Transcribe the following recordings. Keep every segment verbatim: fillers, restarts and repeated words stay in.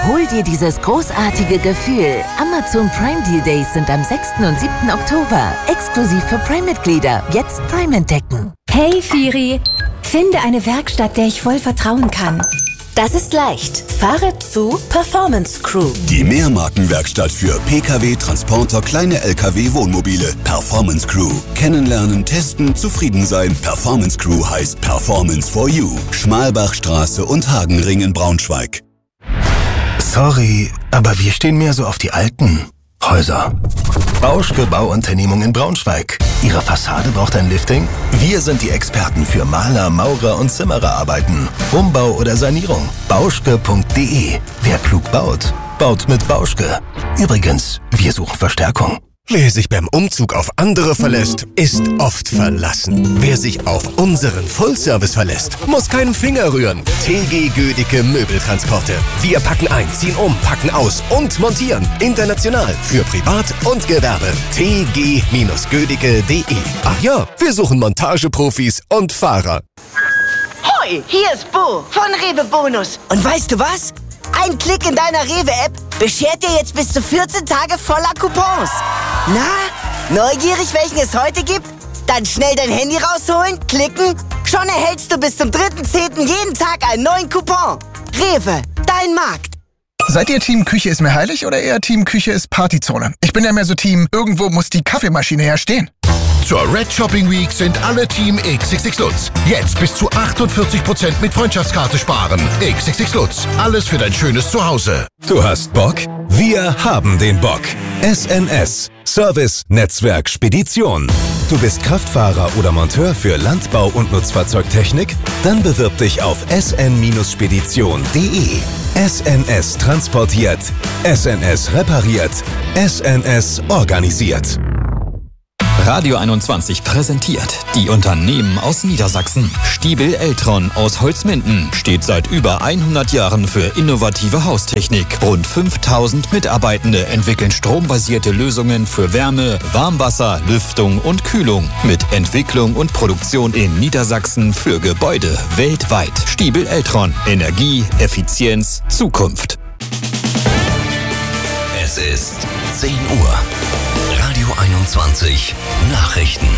Hol dir dieses großartige Gefühl. Amazon Prime Deal Days sind am sechsten und siebten Oktober. Exklusiv für Prime-Mitglieder. Jetzt Prime entdecken. Hey Firi, finde eine Werkstatt, der ich voll vertrauen kann. Das ist leicht. Fahre zu Performance Crew. Die Mehrmarkenwerkstatt für Pkw, Transporter, kleine Lkw, Wohnmobile. Performance Crew. Kennenlernen, testen, zufrieden sein. Performance Crew heißt Performance for You. Schmalbachstraße und Hagenring in Braunschweig. Sorry, aber wir stehen mehr so auf die alten Häuser. Bauschke Bauunternehmung in Braunschweig. Ihre Fassade braucht ein Lifting? Wir sind die Experten für Maler, Maurer und Zimmererarbeiten. Umbau oder Sanierung. Bauschke punkt de. Wer klug baut, baut mit Bauschke. Übrigens, wir suchen Verstärkung. Wer sich beim Umzug auf andere verlässt, ist oft verlassen. Wer sich auf unseren Full-Service verlässt, muss keinen Finger rühren. T G Gödicke Möbeltransporte. Wir packen ein, ziehen um, packen aus und montieren. International für Privat und Gewerbe. T G Gödicke punkt de. Ach ja, wir suchen Montageprofis und Fahrer. Hoi, hier ist Bo von Rewe Bonus. Und weißt du was? Ein Klick in deiner Rewe-App beschert dir jetzt bis zu vierzehn Tage voller Coupons. Na, neugierig, welchen es heute gibt? Dann schnell dein Handy rausholen, klicken. Schon erhältst du bis zum dritten zehnten jeden Tag einen neuen Coupon. Rewe, dein Markt. Seid ihr Team Küche ist mir heilig oder eher Team Küche ist Partyzone? Ich bin ja mehr so Team, irgendwo muss die Kaffeemaschine herstehen. Zur Red Shopping Week sind alle Team X X X Lutz. Jetzt bis zu achtundvierzig Prozent mit Freundschaftskarte sparen. X X X Lutz. Alles für dein schönes Zuhause. Du hast Bock? Wir haben den Bock. S N S. Service Netzwerk Spedition. Du bist Kraftfahrer oder Monteur für Landbau und Nutzfahrzeugtechnik? Dann bewirb dich auf s n spedition punkt de. S N S transportiert. S N S repariert. S N S organisiert. Radio einundzwanzig präsentiert die Unternehmen aus Niedersachsen. Stiebel Eltron aus Holzminden steht seit über hundert Jahren für innovative Haustechnik. Rund fünftausend Mitarbeitende entwickeln strombasierte Lösungen für Wärme, Warmwasser, Lüftung und Kühlung. Mit Entwicklung und Produktion in Niedersachsen für Gebäude weltweit. Stiebel Eltron. Energie, Effizienz, Zukunft. Es ist zehn Uhr. Radio einundzwanzig Nachrichten.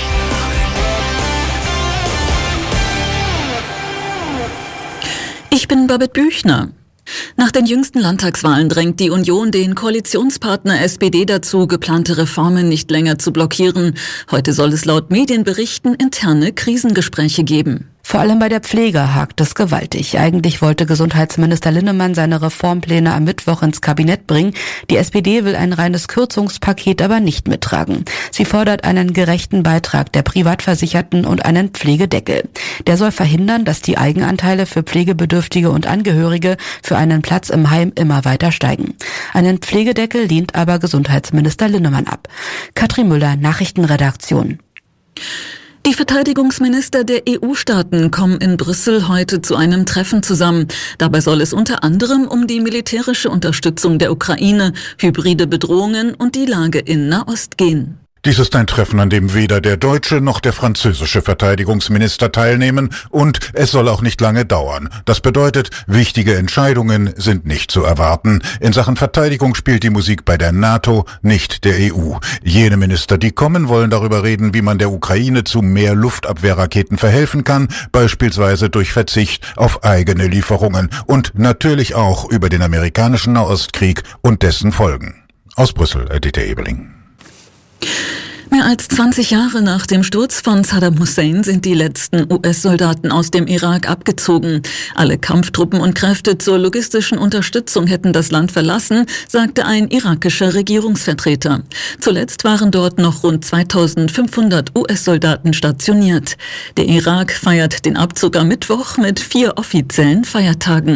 Ich bin Babette Büchner. Nach den jüngsten Landtagswahlen drängt die Union den Koalitionspartner S P D dazu, geplante Reformen nicht länger zu blockieren. Heute soll es laut Medienberichten interne Krisengespräche geben. Vor allem bei der Pflege hakt es gewaltig. Eigentlich wollte Gesundheitsminister Linnemann seine Reformpläne am Mittwoch ins Kabinett bringen. Die S P D will ein reines Kürzungspaket aber nicht mittragen. Sie fordert einen gerechten Beitrag der Privatversicherten und einen Pflegedeckel. Der soll verhindern, dass die Eigenanteile für Pflegebedürftige und Angehörige für einen Platz im Heim immer weiter steigen. Einen Pflegedeckel lehnt aber Gesundheitsminister Linnemann ab. Katrin Müller, Nachrichtenredaktion. Die Verteidigungsminister der E U-Staaten kommen in Brüssel heute zu einem Treffen zusammen. Dabei soll es unter anderem um die militärische Unterstützung der Ukraine, hybride Bedrohungen und die Lage in Nahost gehen. Dies ist ein Treffen, an dem weder der deutsche noch der französische Verteidigungsminister teilnehmen, und es soll auch nicht lange dauern. Das bedeutet, wichtige Entscheidungen sind nicht zu erwarten. In Sachen Verteidigung spielt die Musik bei der NATO, nicht der E U. Jene Minister, die kommen, wollen darüber reden, wie man der Ukraine zu mehr Luftabwehrraketen verhelfen kann, beispielsweise durch Verzicht auf eigene Lieferungen, und natürlich auch über den amerikanischen Nahostkrieg und dessen Folgen. Aus Brüssel, Edith Ebeling. Mehr als zwanzig Jahre nach dem Sturz von Saddam Hussein sind die letzten U S-Soldaten aus dem Irak abgezogen. Alle Kampftruppen und Kräfte zur logistischen Unterstützung hätten das Land verlassen, sagte ein irakischer Regierungsvertreter. Zuletzt waren dort noch rund zweitausendfünfhundert U S-Soldaten stationiert. Der Irak feiert den Abzug am Mittwoch mit vier offiziellen Feiertagen.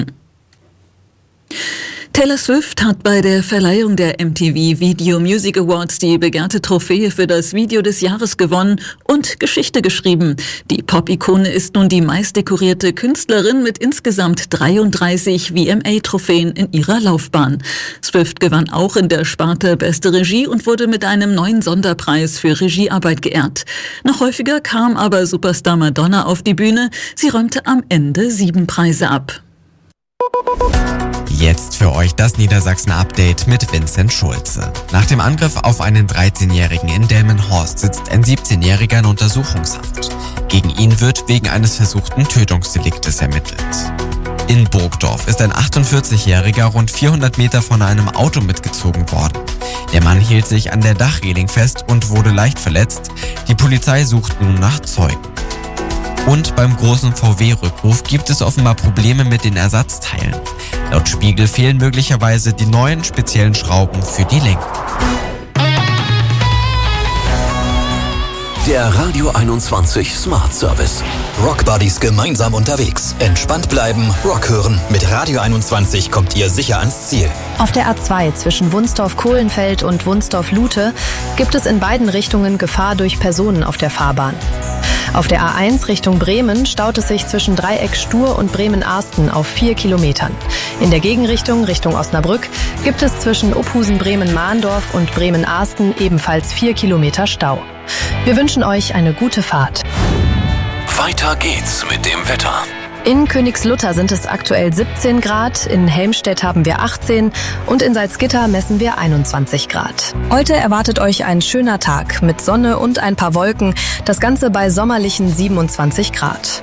Taylor Swift hat bei der Verleihung der M T V Video Music Awards die begehrte Trophäe für das Video des Jahres gewonnen und Geschichte geschrieben. Die Pop-Ikone ist nun die meistdekorierte Künstlerin mit insgesamt dreiunddreißig V M A-Trophäen in ihrer Laufbahn. Swift gewann auch in der Sparte Beste Regie und wurde mit einem neuen Sonderpreis für Regiearbeit geehrt. Noch häufiger kam aber Superstar Madonna auf die Bühne. Sie räumte am Ende sieben Preise ab. Jetzt für euch das Niedersachsen-Update mit Vincent Schulze. Nach dem Angriff auf einen dreizehnjährigen in Delmenhorst sitzt ein siebzehnjähriger in Untersuchungshaft. Gegen ihn wird wegen eines versuchten Tötungsdeliktes ermittelt. In Burgdorf ist ein achtundvierzigjähriger rund vierhundert Meter von einem Auto mitgezogen worden. Der Mann hielt sich an der Dachreling fest und wurde leicht verletzt. Die Polizei sucht nun nach Zeugen. Und beim großen V W-Rückruf gibt es offenbar Probleme mit den Ersatzteilen. Laut Spiegel fehlen möglicherweise die neuen speziellen Schrauben für die Lenkung. Der Radio einundzwanzig Smart Service. Rock Buddies gemeinsam unterwegs. Entspannt bleiben, Rock hören. Mit Radio einundzwanzig kommt ihr sicher ans Ziel. Auf der A zwei zwischen Wunsdorf-Kohlenfeld und Wunsdorf-Lute gibt es in beiden Richtungen Gefahr durch Personen auf der Fahrbahn. Auf der A eins Richtung Bremen staut es sich zwischen Dreieck Stur und Bremen-Arsten auf vier Kilometern. In der Gegenrichtung Richtung Osnabrück gibt es zwischen Uphusen-Bremen-Mahndorf und Bremen-Arsten ebenfalls vier Kilometer Stau. Wir wünschen euch eine gute Fahrt. Weiter geht's mit dem Wetter. In Königslutter sind es aktuell siebzehn Grad, in Helmstedt haben wir achtzehn und in Salzgitter messen wir einundzwanzig Grad. Heute erwartet euch ein schöner Tag mit Sonne und ein paar Wolken, das Ganze bei sommerlichen siebenundzwanzig Grad.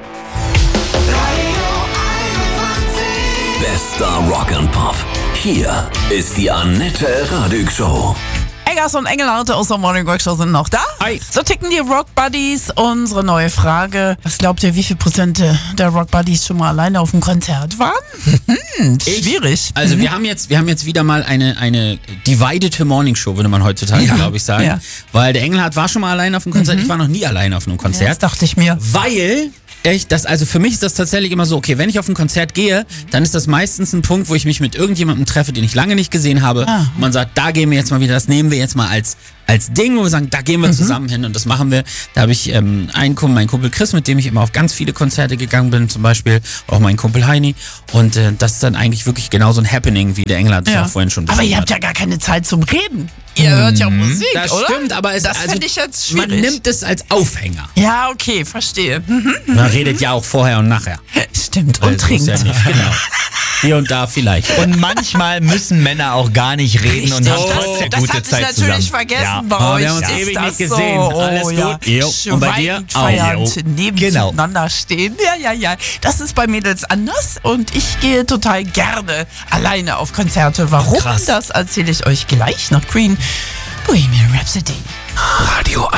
Bester Rock and Pop. Hier ist die Annette Radig Show. Eggers und Engelhardt aus der Morning Rock Show sind noch da. Hi. So ticken die Rock Buddies. Unsere neue Frage. Was glaubt ihr, wie viel Prozent der Rock Buddies schon mal alleine auf dem Konzert waren? Hm, schwierig. Ich, also mhm. wir haben jetzt, wir haben jetzt wieder mal eine, eine divided Morning Show, würde man heutzutage, ja. glaube ich, sagen. Ja. Weil der Engelhardt war schon mal alleine auf dem Konzert. Mhm. Ich war noch nie alleine auf einem Konzert. Ja, das dachte ich mir. Weil... Echt, das, also für mich ist das tatsächlich immer so, okay, wenn ich auf ein Konzert gehe, dann ist das meistens ein Punkt, wo ich mich mit irgendjemandem treffe, den ich lange nicht gesehen habe. Ah. Und man sagt, da gehen wir jetzt mal wieder, das nehmen wir jetzt mal als als Ding, wo wir sagen, da gehen wir mhm. zusammen hin und das machen wir. Da habe ich ähm, einen Kumpel, meinen Kumpel Chris, mit dem ich immer auf ganz viele Konzerte gegangen bin, zum Beispiel auch mein Kumpel Heini. Und äh, das ist dann eigentlich wirklich genauso ein Happening, wie der England ja. auch vorhin schon Aber ihr habt ja gar keine Zeit zum Reden. Ihr mhm. hört ja Musik, das oder? Das stimmt, aber es, das also, finde ich jetzt schwierig. Man nimmt es als Aufhänger. Ja, okay, verstehe. Man redet ja auch vorher und nachher. Stimmt, und also, trinkt. Ja nicht, genau. Hier und da vielleicht. Und manchmal müssen Männer auch gar nicht reden und haben trotzdem das gute hat Zeit sich natürlich zusammen. vergessen ja. bei oh, euch. Wir haben uns ja. ewig nicht so? gesehen. Oh, Alles ja. gut? Jo. Und bei dir auch. Nebeneinander genau. stehen. Ja, ja, ja. Das ist bei Mädels anders und ich gehe total gerne alleine auf Konzerte. Warum? Krass. Das erzähle ich euch gleich nach Queen Bohemian Rhapsody. Radio